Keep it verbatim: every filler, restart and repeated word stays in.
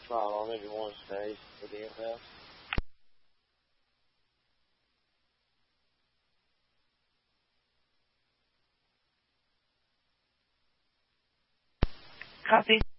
not on everyone's stage for the N F L. Copy.